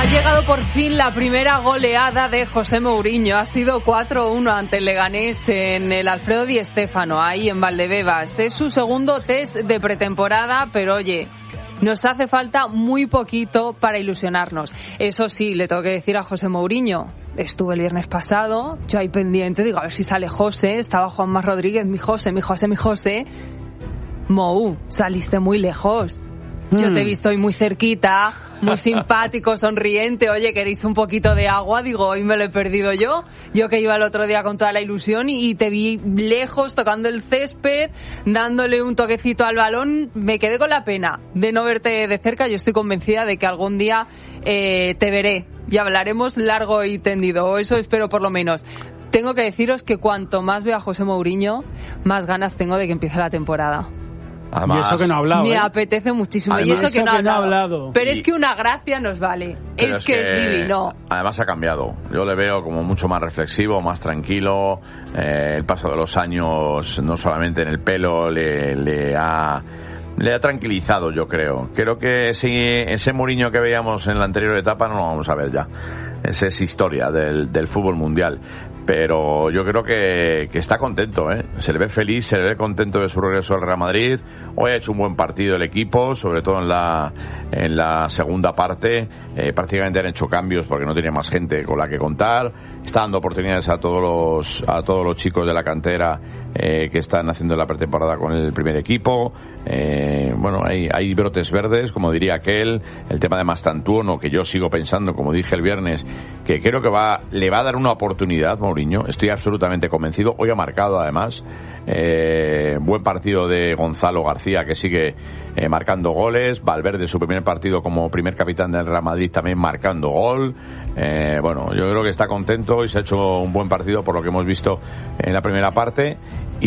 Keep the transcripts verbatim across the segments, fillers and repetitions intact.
llegado por fin la primera goleada de José Mourinho. Ha sido cuatro uno ante el Leganés en el Alfredo Di Stéfano, ahí en Valdebebas. Es su segundo test de pretemporada, pero oye, nos hace falta muy poquito para ilusionarnos. Eso sí, le tengo que decir a José Mourinho, estuve el viernes pasado, yo ahí pendiente, digo, a ver si sale José, estaba Juanma Rodríguez, mi José, mi José, mi José. Mou, saliste muy lejos. Yo te he visto hoy muy cerquita, muy simpático, sonriente. Oye, ¿queréis un poquito de agua? Digo, hoy me lo he perdido yo. Yo que iba el otro día con toda la ilusión y, y te vi lejos, tocando el césped, dándole un toquecito al balón. Me quedé con la pena de no verte de cerca. Yo estoy convencida de que algún día eh, te veré y hablaremos largo y tendido. O eso espero por lo menos. Tengo que deciros que cuanto más veo a José Mourinho, más ganas tengo de que empiece la temporada. Además, y eso que no ha hablado. Me ¿eh? apetece muchísimo. Además, y eso que, no, que ha no ha hablado. hablado. Pero y... es que una gracia nos vale. Es, es que, que es divino. Además ha cambiado. Yo le veo como mucho más reflexivo, más tranquilo. Eh, el paso de los años, no solamente en el pelo, le, le ha... Le ha tranquilizado, yo creo. Creo que ese, ese Mourinho que veíamos en la anterior etapa no lo vamos a ver ya. Esa es historia del, del fútbol mundial. Pero yo creo que, que está contento, ¿eh? Se le ve feliz, se le ve contento de su regreso al Real Madrid. Hoy ha hecho un buen partido el equipo, sobre todo en la, en la segunda parte. Eh, prácticamente han hecho cambios porque no tenía más gente con la que contar. Está dando oportunidades a todos los, a todos los chicos de la cantera eh, que están haciendo la pretemporada con el primer equipo. Eh, bueno, hay, hay brotes verdes, como diría aquel. El tema de Mastantuono, que yo sigo pensando, como dije el viernes, que creo que va, le va a dar una oportunidad Mourinho. Estoy absolutamente convencido. Hoy ha marcado, además, eh, buen partido de Gonzalo García, que sigue eh, marcando goles. Valverde, su primer partido como primer capitán del Real Madrid, también marcando gol. Eh, bueno, yo creo que está contento y se ha hecho un buen partido por lo que hemos visto en la primera parte.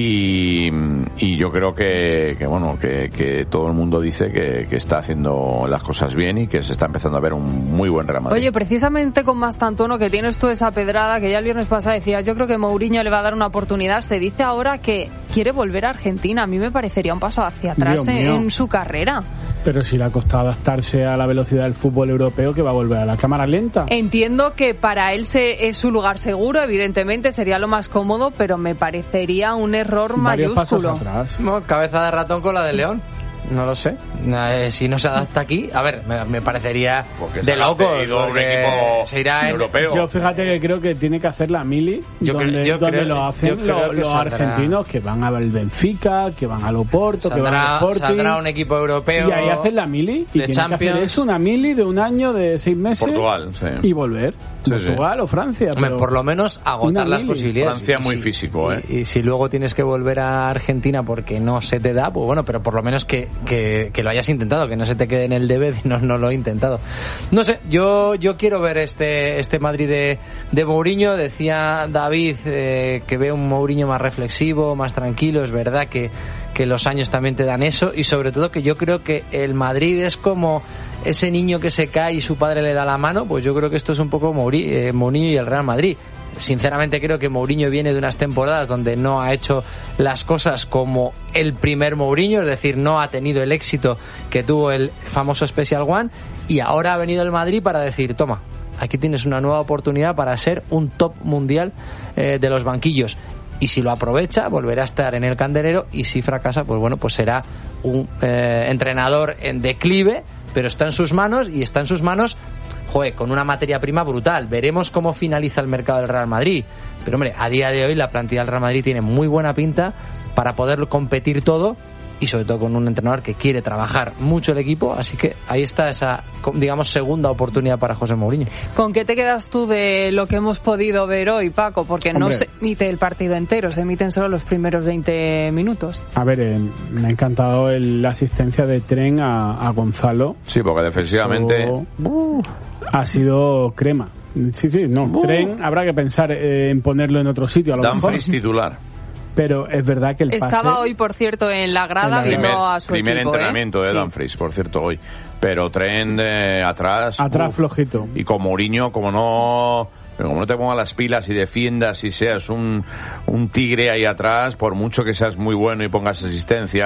Y, y yo creo que, que bueno, que, que todo el mundo dice que, que está haciendo las cosas bien y que se está empezando a ver un muy buen Real Madrid. Oye, precisamente con Mastantuono, que tienes tú esa pedrada que ya el viernes pasado decías, yo creo que Mourinho le va a dar una oportunidad. Se dice ahora que quiere volver a Argentina. A mí me parecería un paso hacia atrás en, en su carrera. Pero si le ha costado adaptarse a la velocidad del fútbol europeo, que va a volver a la cámara lenta. Entiendo que para él se, es su lugar seguro, evidentemente sería lo más cómodo, pero me parecería un error Varios mayúsculo. Pasos atrás. No, cabeza de ratón con la de León. No lo sé. Eh, si no se adapta aquí, a ver, me, me parecería porque de loco. Un equipo se irá en, europeo. Yo fíjate que creo que tiene que hacer la mili, yo donde, creo, yo donde creo, lo hacen lo, los argentinos que van al Benfica, que van al Oporto, saldrá, que van al Sporting. Saldrá un equipo europeo. Y ahí hacen la mili. Y tiene que hacer eso, una mili de un año, de seis meses. Portugal, sí. Y volver. Sí, Portugal sí. o Francia. Hombre, por lo menos agotar las mili. posibilidades. Francia muy sí, físico, ¿eh? Y, y si luego tienes que volver a Argentina porque no se te da, pues bueno, pero por lo menos que, que, que lo hayas intentado, que no se te quede en el debe y no, no lo he intentado. No sé, yo yo quiero ver este este Madrid de, de Mourinho. Decía David eh, que ve un Mourinho más reflexivo, más tranquilo. Es verdad que, que los años también te dan eso, y sobre todo que yo creo que el Madrid es como ese niño que se cae y su padre le da la mano. Pues yo creo que esto es un poco Mourinho, eh, Mourinho y el Real Madrid. Sinceramente creo que Mourinho viene de unas temporadas donde no ha hecho las cosas como el primer Mourinho, es decir, no ha tenido el éxito que tuvo el famoso Special One, y ahora ha venido el Madrid para decir, toma, aquí tienes una nueva oportunidad para ser un top mundial eh, de los banquillos. Y si lo aprovecha, volverá a estar en el candelero, y si fracasa, pues bueno, pues será un eh, entrenador en declive, pero está en sus manos, y está en sus manos, joder, con una materia prima brutal. Veremos cómo finaliza el mercado del Real Madrid. Pero hombre, a día de hoy la plantilla del Real Madrid tiene muy buena pinta para poder competir todo, y sobre todo con un entrenador que quiere trabajar mucho el equipo. Así que ahí está esa, digamos, segunda oportunidad para José Mourinho. ¿Con qué te quedas tú de lo que hemos podido ver hoy, Paco? Porque Hombre, no se emite el partido entero, se emiten solo los primeros veinte minutos. A ver, eh, me ha encantado el, la asistencia de Tren a, a Gonzalo. Sí, porque defensivamente Eso, uh, ha sido crema. Sí, sí, no. Uh. Tren habrá que pensar eh, en ponerlo en otro sitio. A lo Dumfries mejor. titular. Pero es verdad que el pase... Estaba hoy, por cierto, en la grada, en la viendo primer, a su primer equipo. entrenamiento ¿eh? de sí. Dumfries, por cierto, hoy. Pero Trent eh, atrás... Atrás uf, flojito. Y con Mourinho, como no... como no te pongas las pilas y defiendas y seas un, un tigre ahí atrás, por mucho que seas muy bueno y pongas asistencias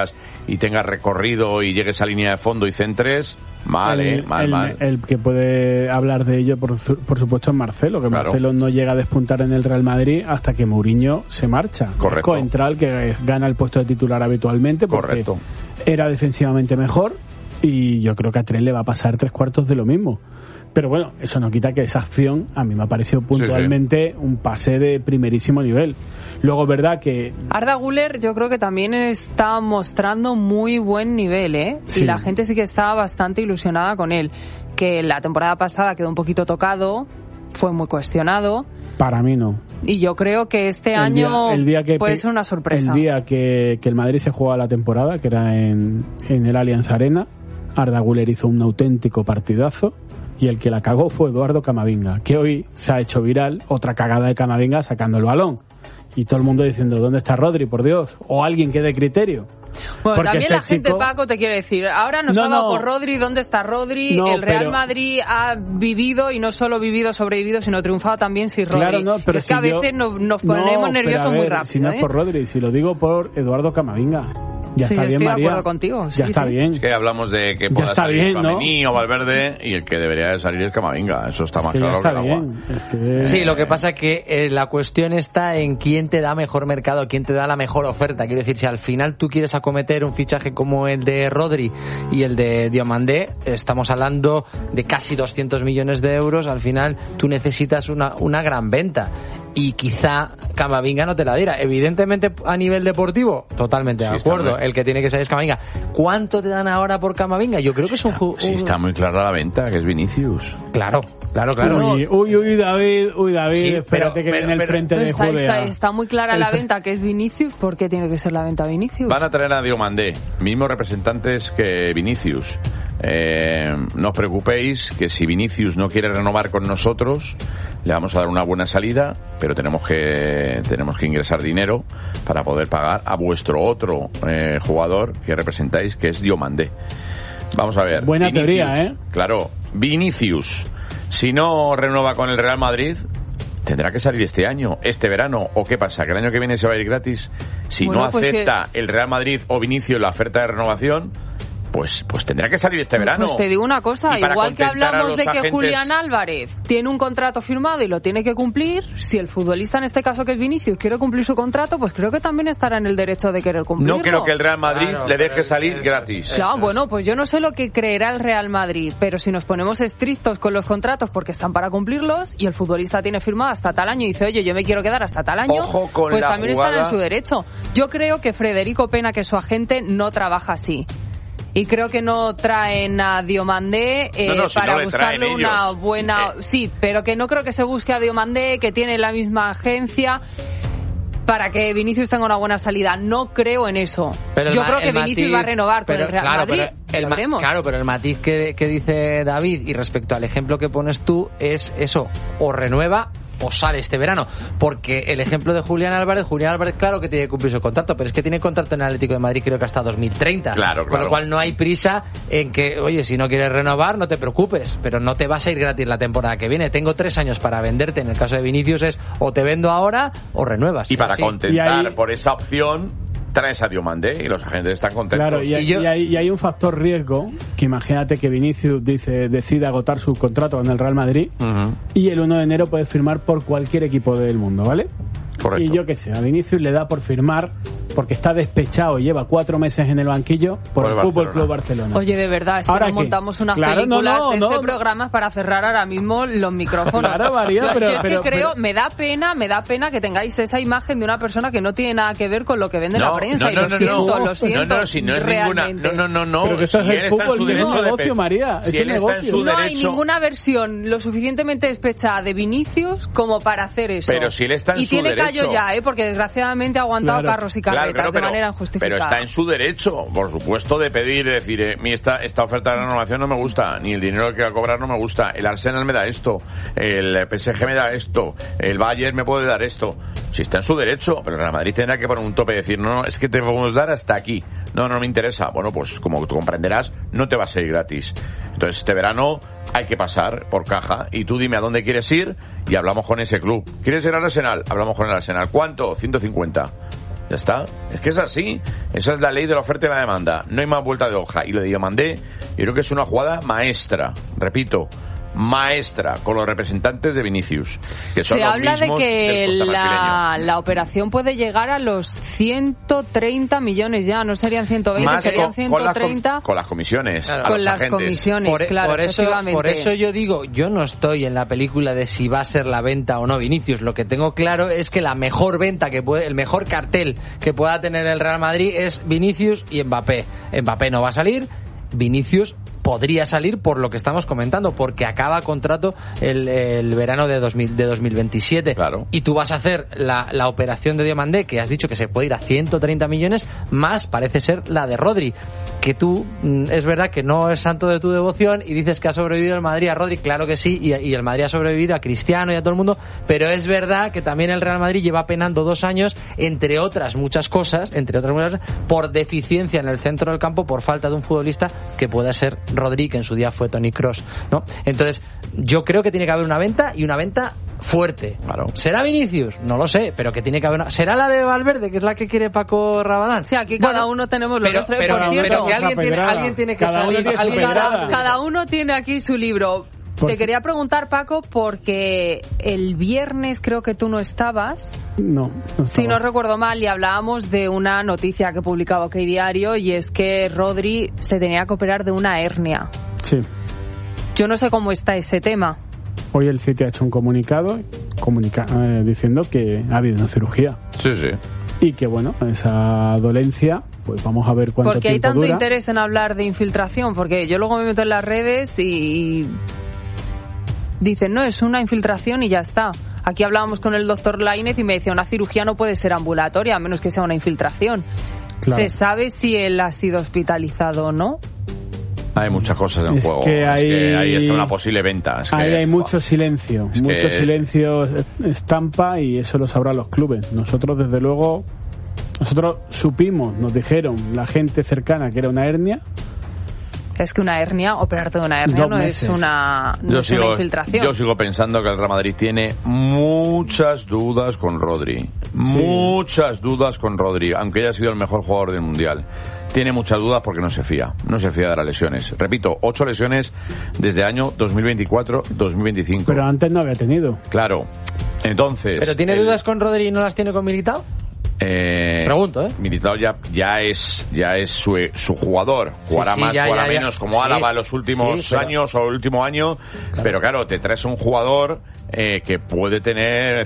y tengas recorrido y llegues a línea de fondo y centres, mal, el, eh, mal, el, mal. El que puede hablar de ello, por, por supuesto, es Marcelo, que claro. Marcelo no llega a despuntar en el Real Madrid hasta que Mourinho se marcha. Correcto. Entra el que gana el puesto de titular habitualmente porque Correcto. era defensivamente mejor, y yo creo que a Trent le va a pasar tres cuartos de lo mismo. Pero bueno, eso no quita que esa acción a mí me ha parecido puntualmente sí, sí. un pase de primerísimo nivel. Luego, verdad que... Arda Güler yo creo que también está mostrando muy buen nivel, ¿eh? Sí. Y la gente sí que estaba bastante ilusionada con él. Que la temporada pasada quedó un poquito tocado, fue muy cuestionado. Para mí no. Y yo creo que este el año día, el día que puede ser una sorpresa. El día que, que el Madrid se jugaba la temporada, que era en, en el Allianz Arena, Arda Güler hizo un auténtico partidazo. Y el que la cagó fue Eduardo Camavinga, que hoy se ha hecho viral otra cagada de Camavinga sacando el balón. Y todo el mundo diciendo, ¿dónde está Rodri, por Dios? O alguien que dé criterio. Bueno, porque también este la gente, chico... Paco, te quiere decir, ahora nos no, ha dado no. por Rodri, ¿dónde está Rodri? No, el Real pero... Madrid ha vivido, y no solo vivido, sobrevivido, sino triunfado también sin Rodri. Claro, no, pero es si que a yo... veces nos, nos ponemos no, nerviosos ver, muy rápido. Si no ¿eh? es por Rodri, si lo digo por Eduardo Camavinga. Ya sí, está bien, estoy María. de acuerdo contigo. Ya sí, está sí. bien. Es que hablamos de que pueda salir Tchouaméni o Valverde, y el que debería de salir es Camavinga. Eso está es más que claro está que el agua. Es que... Sí, lo que pasa es que eh, la cuestión está en quién te da mejor mercado, quién te da la mejor oferta. Quiero decir, si al final tú quieres acometer un fichaje como el de Rodri y el de Diomandé, estamos hablando de casi doscientos millones de euros. Al final tú necesitas una, una gran venta, y quizá Camavinga no te la diera. Evidentemente, a nivel deportivo, totalmente de sí, acuerdo. El que tiene que ser es Camavinga. ¿Cuánto te dan ahora por Camavinga? Yo creo que es un... Está, sí, está muy clara la venta, que es Vinicius. Claro, claro, claro. Uy, uy, uy, David, uy, David, Sí, espérate pero- que pero- viene el pero- frente Pero de está, Judea. está, está muy clara El la fe- venta, que es Vinicius. ¿Por qué tiene que ser la venta Vinicius? Van a traer a Diomandé, mismos representantes que Vinicius. Eh, no os preocupéis, que si Vinicius no quiere renovar con nosotros, le vamos a dar una buena salida, pero tenemos que tenemos que ingresar dinero para poder pagar a vuestro otro eh, jugador que representáis, que es Diomandé. Vamos a ver. Buena Vinicius, teoría, ¿eh? Claro, Vinicius, si no renueva con el Real Madrid, tendrá que salir este año, este verano. ¿O qué pasa? ¿Que el año que viene se va a ir gratis? Si Bueno, no pues acepta el Real Madrid o Vinicius la oferta de renovación, pues pues tendrá que salir este verano. Pues te digo una cosa, Y para igual que contentar a hablamos los de que agentes- Julián Álvarez tiene un contrato firmado y lo tiene que cumplir, si el futbolista, en este caso que es Vinicius, quiere cumplir su contrato, pues creo que también estará en el derecho de querer cumplirlo. No creo que el Real Madrid Claro, le deje pero salir eso- gratis. eso- Claro, bueno, pues yo no sé lo que creerá el Real Madrid, pero si nos ponemos estrictos con los contratos porque están para cumplirlos y el futbolista tiene firmado hasta tal año y dice, oye, yo me quiero quedar hasta tal año, Ojo con pues la también jugada. están en su derecho. Yo creo que Federico Pena, que es su agente, no trabaja así. Y creo que no traen a Diomandé eh, No, no, si para no le traen buscarle una ellos. buena... Eh. Sí, pero que no creo que se busque a Diomandé, que tiene la misma agencia, para que Vinicius tenga una buena salida. No creo en eso. Pero el Yo ma- creo que el Vinicius matiz- va a renovar con pero, el Real claro, Madrid. pero el Lo ma- veremos. claro, pero el matiz que, que dice David, y respecto al ejemplo que pones tú, es eso: o renueva o sale este verano. Porque el ejemplo de Julián Álvarez, Julián Álvarez, claro que tiene que cumplir su contrato, pero es que tiene contrato en el Atlético de Madrid, creo que hasta dos mil treinta. Claro, Con claro. lo cual no hay prisa en que, oye, si no quieres renovar, no te preocupes, pero no te vas a ir gratis la temporada que viene. Tengo tres años para venderte. En el caso de Vinicius es o te vendo ahora o renuevas. Y para Sí. contentar Y ahí- por esa opción, traes a Diomandé y los agentes están contentos. Claro, y hay, Y yo- y hay- y hay un factor riesgo, que imagínate que Vinicius dice decide agotar su contrato con el Real Madrid Ujú. y el uno de enero puede firmar por cualquier equipo del mundo, ¿vale? Correcto. Y yo qué sé, a Vinicius le da por firmar porque está despechado y lleva cuatro meses en el banquillo por, Por el el Fútbol Barcelona. Club Barcelona. Oye, de verdad, es que ¿Ahora nos qué? montamos unas Claro, no, películas no, de este no, programa para cerrar ahora mismo los micrófonos. Claro, María, yo, pero- yo es pero- que creo, pero- me da pena, me da pena que tengáis esa imagen de una persona que no tiene nada que ver con lo que vende la prensa. y lo siento, lo siento. No, no, si no es ninguna. realmente. No, no, no, no. Pero que eso si es el él está en fútbol, su no es derecho un de negocio, pe- María, Si es él un está en negocio. su No hay derecho. ninguna versión lo suficientemente despechada de Vinicius como para hacer eso. Pero si él está en y su tiene derecho. callo ya, ¿eh? Porque desgraciadamente ha aguantado Claro. carros y Claro, carretas claro, de pero, manera injustificada. pero está en su derecho, por supuesto, de pedir, de decir, eh, mi esta, esta oferta de renovación no me gusta, ni el dinero que va a cobrar no me gusta, el Arsenal me da esto, el P S G me da esto, el Bayern me puede dar esto. Si está en su derecho, pero el Real Madrid tendrá que poner un tope y decir, no, no, es que te podemos dar hasta aquí. No, no me interesa. Bueno, pues como tú comprenderás, no te va a ser gratis. Entonces, este verano hay que pasar por caja y tú dime a dónde quieres ir y hablamos con ese club. ¿Quieres ir al Arsenal? Hablamos con el Arsenal. ¿Cuánto? ciento cincuenta. Ya está. Es que es así. Esa es la ley de la oferta y la demanda. No hay más vuelta de hoja. Y lo de Diomandé, yo creo que es una jugada maestra. Repito, maestra, con los representantes de Vinicius, que son Se los habla de mismos que del Costa la, brasileño. la operación puede llegar a los ciento treinta millones ya, no serían ciento veinte, Más serían con, ciento treinta. Con, con las comisiones. Claro. a Con los las agentes. comisiones, Por, claro, por eso, efectivamente. por eso yo digo, yo no estoy en la película de si va a ser la venta o no Vinicius. Lo que tengo claro es que la mejor venta que puede, el mejor cartel que pueda tener el Real Madrid es Vinicius y Mbappé. Mbappé no va a salir, Vinicius podría salir por lo que estamos comentando, porque acaba contrato el, el verano de, dos mil, de dos mil veintisiete. Claro. Y tú vas a hacer la, la operación de Diomandé, que has dicho que se puede ir a ciento treinta millones, más parece ser la de Rodri, que tú, mm, es verdad que no es santo de tu devoción y dices que ha sobrevivido el Madrid a Rodri, claro que sí, y, y el Madrid ha sobrevivido a Cristiano y a todo el mundo, pero es verdad que también el Real Madrid lleva penando dos años, entre otras muchas cosas, entre otras muchas cosas, por deficiencia en el centro del campo, por falta de un futbolista que pueda ser Rodri, que en su día fue Toni Kroos, ¿no? Entonces, yo creo que tiene que haber una venta y una venta fuerte. Claro. ¿Será Vinicius? No lo sé, pero que tiene que haber una... ¿Será la de Valverde, que es la que quiere Paco Rabadán? Sí, aquí Bueno, cada uno tenemos los pero, nuestros, pero, por pero cierto. que alguien tiene, Pedrada. alguien tiene que Cada uno salir. tiene su alguien- pedrada. Cada, cada uno tiene aquí su libro. Por- Te quería preguntar, Paco, porque el viernes creo que tú no estabas, No, no si estaba. no recuerdo mal, y hablábamos de una noticia que publicaba OK Diario, y es que Rodri se tenía que operar de una hernia. Sí. Yo no sé cómo está ese tema. Hoy el City ha hecho un comunicado comunica eh, diciendo que ha habido una cirugía Sí, sí. y que, bueno, esa dolencia, pues vamos a ver cuánto Porque hay tiempo tanto dura. interés en hablar de infiltración, porque yo luego me meto en las redes y dicen, no, es una infiltración y ya está. Aquí hablábamos con el doctor Lainez y me decía, una cirugía no puede ser ambulatoria, a menos que sea una infiltración. Claro. ¿Se sabe si él ha sido hospitalizado o no? Hay muchas cosas en Es juego. que Es hay- que ahí está una posible venta. Es que, Ahí hay buah, mucho silencio, Es mucho que- silencio estampa, y eso lo sabrán los clubes. Nosotros, desde luego, nosotros supimos, nos dijeron la gente cercana que era una hernia. Es que una hernia, operarte de una hernia Dos no meses. es una, no Yo es una sigo, infiltración. yo sigo pensando que el Real Madrid tiene muchas dudas con Rodri. Muchas dudas con Rodri, aunque haya sido el mejor jugador del Mundial. Tiene muchas dudas porque no se fía. No se fía de las lesiones. Repito, ocho lesiones desde año dos mil veinticuatro dos mil veinticinco. Pero antes no había tenido. Claro. Entonces... ¿Pero tiene el- dudas con Rodri y no las tiene con Militao? Eh, Pregunto, ¿eh? Militao ya, ya es ya es su, su jugador. Jugará Sí, sí, más, ya, jugará ya, ya. menos, como Sí, Álava los últimos sí, pero- años o el último año. Pero claro, te traes un jugador eh, que puede tener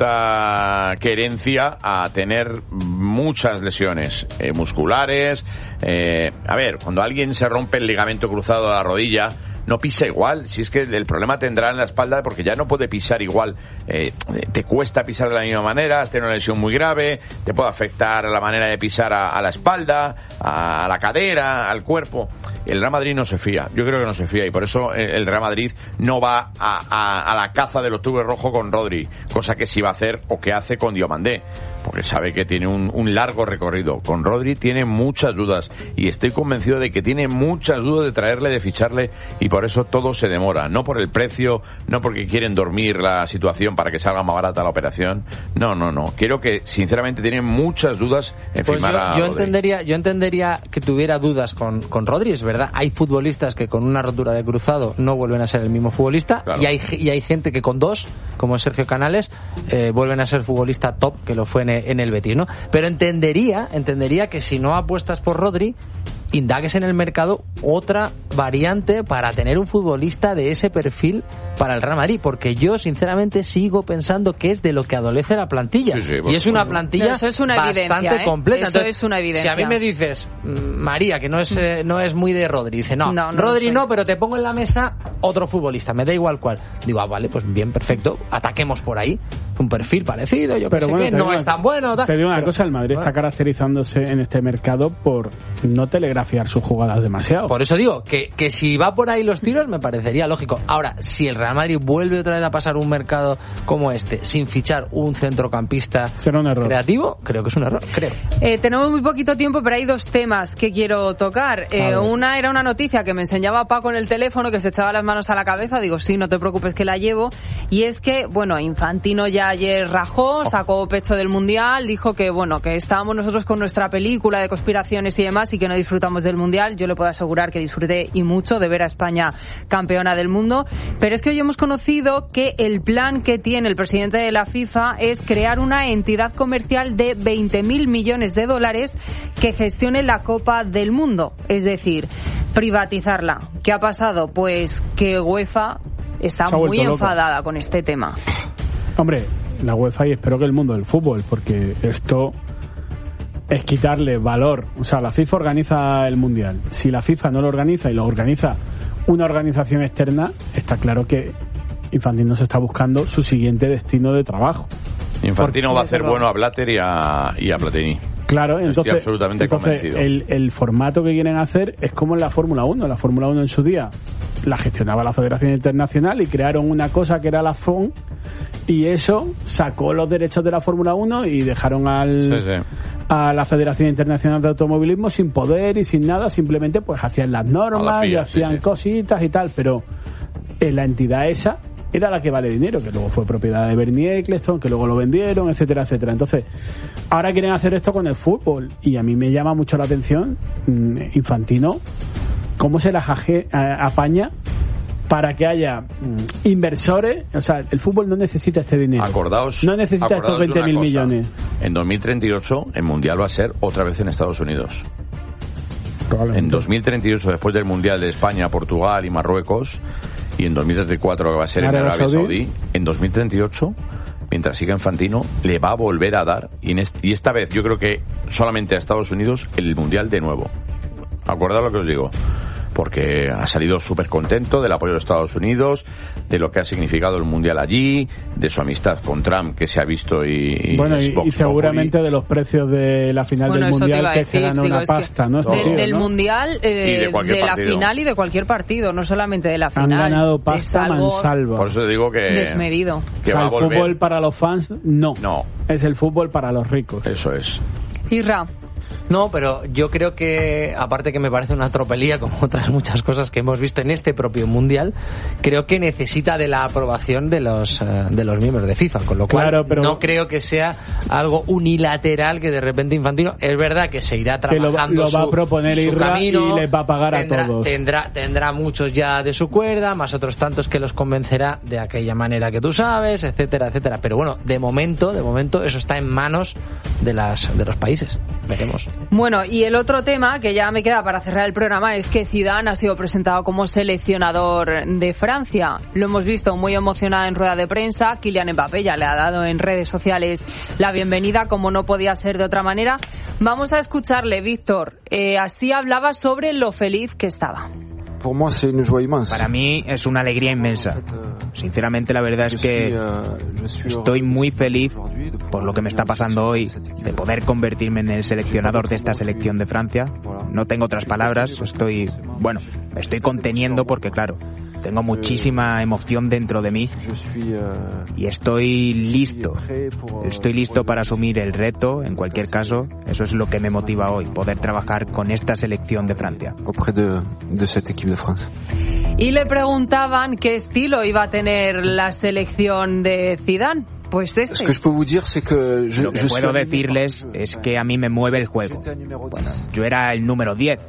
cierta querencia a tener muchas lesiones eh, musculares. Eh, a ver, cuando alguien se rompe el ligamento cruzado de la rodilla, no pisa igual. Si es que el problema tendrá en la espalda porque ya no puede pisar igual. Eh, te cuesta pisar de la misma manera, has tenido una lesión muy grave, te puede afectar la manera de pisar a, a la espalda, a, a la cadera, al cuerpo. El Real Madrid no se fía, yo creo que no se fía, y por eso el Real Madrid no va a, a, a la caza del octubre rojo con Rodri, cosa que sí va a hacer o que hace con Diomandé, porque sabe que tiene un, un largo recorrido. Con Rodri tiene muchas dudas y estoy convencido de que tiene muchas dudas de traerle, de ficharle, y por eso todo se demora, no por el precio, no porque quieren dormir la situación para que salga más barata la operación, no, no, no, creo que sinceramente tienen muchas dudas en Pues firmar yo, a yo Rodri. entendería, yo entendería que tuviera dudas con, con Rodri, es verdad. Hay futbolistas que con una rotura de cruzado no vuelven a ser el mismo futbolista, Claro. y hay y hay gente que con dos, como Sergio Canales, eh, vuelven a ser futbolista top, que lo fue en, en el Betis, ¿no? Pero entendería, entendería que si no apuestas por Rodri, indagues en el mercado otra variante para tener un futbolista de ese perfil para el Real Madrid, porque yo sinceramente sigo pensando que es de lo que adolece la plantilla, Sí, sí, por y es una supuesto. plantilla Eso es una bastante evidencia, ¿eh? completa. Eso Entonces, es una evidencia. si a mí me dices, mm, María, que no es eh, no es muy de Rodri, dice, no, No, no Rodri lo sé. no, pero te pongo en la mesa otro futbolista, me da igual cuál. Digo, ah, vale, pues bien, perfecto, ataquemos por ahí, un perfil parecido, yo Pero que sé bueno, qué, te no digo es una- tan bueno, tal. Te digo una Pero- cosa, el Madrid bueno. está caracterizándose en este mercado por no telegrafiar telegrafiar sus jugadas demasiado. Por eso digo que, que si va por ahí los tiros me parecería lógico. Ahora, si el Real Madrid vuelve otra vez a pasar un mercado como este sin fichar un centrocampista será un error creativo, creo que es un error, creo. Eh, tenemos muy poquito tiempo, pero hay dos temas que quiero tocar. Eh, una era una noticia que me enseñaba Paco en el teléfono, que se echaba las manos a la cabeza. Digo, sí, no te preocupes que la llevo. Y es que, bueno, Infantino ya ayer rajó, sacó pecho del Mundial, dijo que, bueno, que estábamos nosotros con nuestra película de conspiraciones y demás y que no disfrutamos del Mundial. Yo le puedo asegurar que disfruté y mucho de ver a España campeona del mundo. Pero es que hoy hemos conocido que el plan que tiene el presidente de la FIFA es crear una entidad comercial de veinte mil millones de dólares que gestione la Copa del Mundo. Es decir, privatizarla. ¿Qué ha pasado? Pues que UEFA está muy enfadada loco con este tema. Hombre, la UEFA y espero que el mundo del fútbol, porque esto es quitarle valor. O sea, la FIFA organiza el Mundial. Si la FIFA no lo organiza y lo organiza una organización externa, está claro que Infantino se está buscando su siguiente destino de trabajo. Infantino va a hacer bueno a Blatter y a, y a Platini. Claro, entonces, Estoy absolutamente entonces convencido. El, el formato que quieren hacer es como en la Fórmula uno. La Fórmula uno en su día la gestionaba la Federación Internacional y crearon una cosa que era la F O N, y eso sacó los derechos de la Fórmula uno y dejaron al... Sí, sí. a la Federación Internacional de Automovilismo sin poder y sin nada, simplemente pues hacían las normas y hacían sí, sí. cositas y tal, pero en la entidad esa era la que vale dinero, que luego fue propiedad de Bernie Eccleston, que luego lo vendieron, etcétera, etcétera. Entonces, ahora quieren hacer esto con el fútbol y a mí me llama mucho la atención mmm, Infantino, cómo se las aje- a- apaña para que haya mmm, inversores. O sea, el fútbol no necesita este dinero. Acordaos, no necesita acordaos estos veinte mil millones. En dos mil treinta y ocho el Mundial va a ser otra vez en Estados Unidos. En dos mil treinta y ocho, después del Mundial de España, Portugal y Marruecos, y en dos mil treinta y cuatro que va a ser en Arabia Saudí, en dos mil treinta y ocho, mientras siga Infantino, le va a volver a dar, y, en este, y esta vez yo creo que solamente a Estados Unidos, el Mundial de nuevo. Acordad lo que os digo, porque ha salido súper contento del apoyo de Estados Unidos, de lo que ha significado el Mundial allí, de su amistad con Trump que se ha visto y... Bueno, y, y seguramente de los precios de la final bueno, del Mundial, que decir, se gana una pasta, ¿no? Del, tío, del ¿no? Mundial, eh, de, de la final y de cualquier partido, no solamente de la final. Han ganado pasta mansalva. Por eso digo que... Desmedido. Que o sea, va a el volver. Fútbol para los fans, no. No. Es el fútbol para los ricos. Eso es. Isra. No, pero yo creo que, aparte que me parece una tropelía, como otras muchas cosas que hemos visto en este propio Mundial, creo que necesita de la aprobación de los uh, de los miembros de FIFA, con lo cual claro, pero no creo que sea algo unilateral que de repente Infantino, es verdad que se irá trabajando que lo, lo va su, a proponer su Irra camino, y les va a pagar tendrá, a todos. Tendrá, tendrá muchos ya de su cuerda, más otros tantos que los convencerá de aquella manera que tú sabes, etcétera, etcétera. Pero bueno, de momento, de momento eso está en manos de las de los países. Veremos. Bueno, y el otro tema que ya me queda para cerrar el programa es que Zidane ha sido presentado como seleccionador de Francia. Lo hemos visto muy emocionado en rueda de prensa. Kylian Mbappé ya le ha dado en redes sociales la bienvenida, como no podía ser de otra manera. Vamos a escucharle, Víctor. Eh, así hablaba sobre lo feliz que estaba. Para mí es una alegría inmensa. Sinceramente, la verdad es que estoy muy feliz por lo que me está pasando hoy, de poder convertirme en el seleccionador de esta selección de Francia. No tengo otras palabras, estoy, bueno, me estoy conteniendo porque, claro, tengo muchísima emoción dentro de mí y estoy listo. Estoy listo para asumir el reto, en cualquier caso. Eso es lo que me motiva hoy, poder trabajar con esta selección de Francia. Y le preguntaban qué estilo iba a tener la selección de Zidane. Pues este. Lo que puedo decirles es que a mí me mueve el juego. Bueno, yo era el número diez.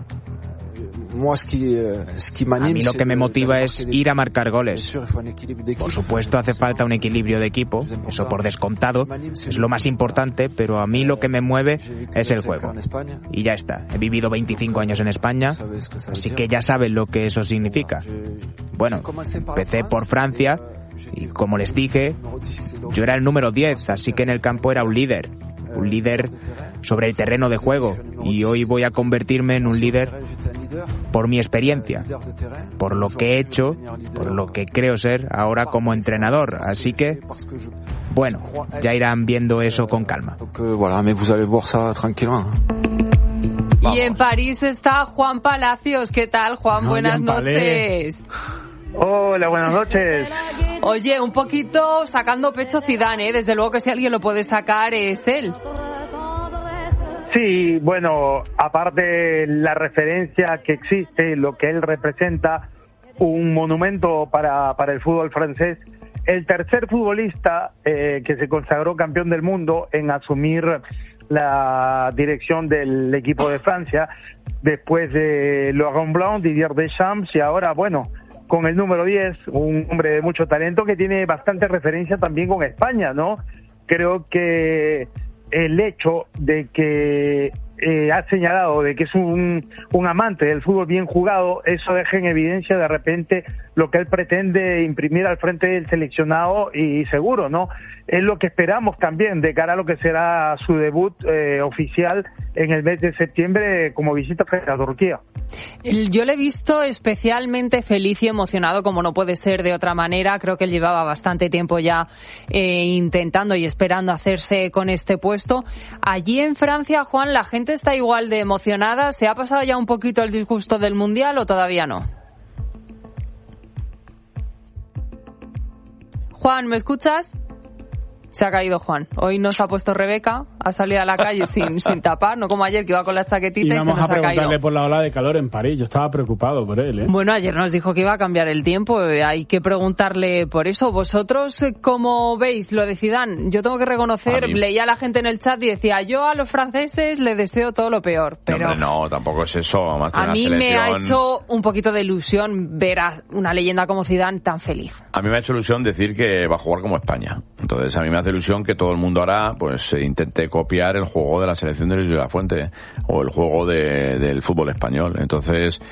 A mí lo que me motiva es ir a marcar goles. Por supuesto hace falta un equilibrio de equipo, eso por descontado, es lo más importante, pero a mí lo que me mueve es el juego. Y ya está, he vivido veinticinco años en España, así que ya saben lo que eso significa. Bueno, empecé por Francia y como les dije, yo era el número diez, así que en el campo era un líder. Un líder sobre el terreno de juego, y hoy voy a convertirme en un líder por mi experiencia, por lo que he hecho, por lo que creo ser ahora como entrenador. Así que, bueno, ya irán viendo eso con calma. Vamos. Y en París está Juan Palacios. ¿Qué tal, Juan? No, Buenas Jean noches. Hola, buenas noches. Oye, un poquito sacando pecho Zidane, ¿eh? Desde luego que si alguien lo puede sacar es él. Sí, bueno, aparte la referencia que existe, lo que él representa, un monumento para, para el fútbol francés, el tercer futbolista eh, que se consagró campeón del mundo en asumir la dirección del equipo de Francia, después de Laurent Blanc, Didier Deschamps, y ahora, bueno, con el número diez, un hombre de mucho talento que tiene bastante referencia también con España, ¿no? Creo que el hecho de que eh, ha señalado de que es un, un amante del fútbol bien jugado, eso deja en evidencia de repente lo que él pretende imprimir al frente del seleccionado, y seguro, ¿no? Es lo que esperamos también de cara a lo que será su debut eh, oficial en el mes de septiembre como visita frente a Turquía. Yo le he visto especialmente feliz y emocionado, como no puede ser de otra manera. Creo que él llevaba bastante tiempo ya eh, intentando y esperando hacerse con este puesto. Allí en Francia, Juan, ¿la gente está igual de emocionada? ¿Se ha pasado ya un poquito el disgusto del Mundial o todavía no? Juan, ¿me escuchas? Se ha caído Juan. Hoy nos ha puesto Rebeca, ha salido a la calle sin, sin tapar, no como ayer que iba con la chaquetita y, y se nos ha caído. Vamos a preguntarle por la ola de calor en París. Yo estaba preocupado por él, ¿eh? Bueno, ayer nos dijo que iba a cambiar el tiempo. Hay que preguntarle por eso. ¿Vosotros cómo veis lo de Zidane? Yo tengo que reconocer, leía a la gente en el chat y decía, yo a los franceses le deseo todo lo peor. Pero no, hombre, no, tampoco es eso. Más a mí me ha hecho un poquito de ilusión ver a una leyenda como Zidane tan feliz. A mí me ha hecho ilusión decir que va a jugar como España. Entonces a mí me hace ilusión que todo el mundo ahora pues intente copiar el juego de la selección de Luis de la Fuente o el juego de, del fútbol español. Entonces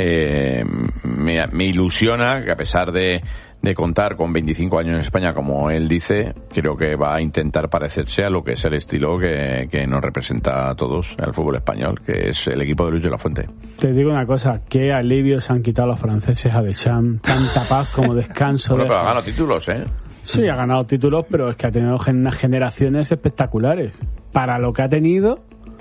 eh, me, me ilusiona que a pesar de, de contar con veinticinco años en España, como él dice, creo que va a intentar parecerse a lo que es el estilo que, que nos representa a todos al fútbol español, que es el equipo de Luis de la Fuente. Te digo una cosa, qué alivio se han quitado los franceses a Deschamps, tanta paz como descanso. Bueno, de... pero ha ganado títulos, ¿eh? Sí, ha ganado títulos, pero es que ha tenido unas generaciones espectaculares. Para lo que ha tenido...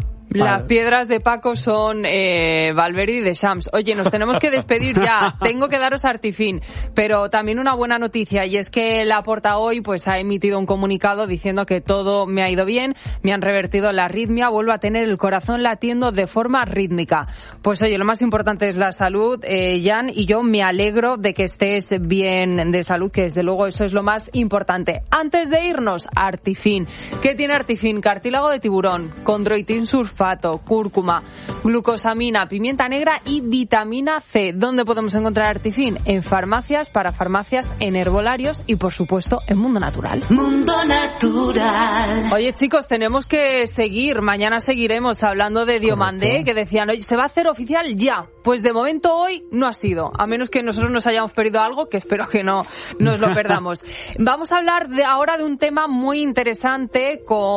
Las piedras de Paco son eh, Valverde y Deschamps. Oye, nos tenemos que despedir ya. Tengo que daros Artifin, pero también una buena noticia, y es que Laporta hoy pues ha emitido un comunicado diciendo que todo me ha ido bien, me han revertido la arritmia, vuelvo a tener el corazón latiendo de forma rítmica. Pues oye, lo más importante es la salud, eh, Jan, y yo me alegro de que estés bien de salud, que desde luego eso es lo más importante. Antes de irnos, Artifin. ¿Qué tiene Artifin? Cartílago de tiburón, condroitin sulfato, cúrcuma, glucosamina, pimienta negra y vitamina C. ¿Dónde podemos encontrar Artifin? En farmacias, para farmacias, en herbolarios y, por supuesto, en Mundo Natural. Mundo Natural. Oye, chicos, tenemos que seguir. Mañana seguiremos hablando de Diomandé, correcto, que decían, oye, ¿se va a hacer oficial ya? Pues de momento hoy no ha sido, a menos que nosotros nos hayamos perdido algo, que espero que no nos lo perdamos. Vamos a hablar de ahora de un tema muy interesante con